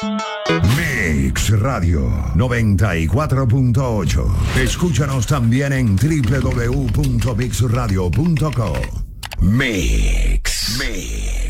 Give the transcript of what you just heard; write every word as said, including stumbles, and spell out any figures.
Mix Radio noventa y cuatro punto ocho. Escúchanos también en doble u doble u doble u punto mix radio punto com. Mix. Mix.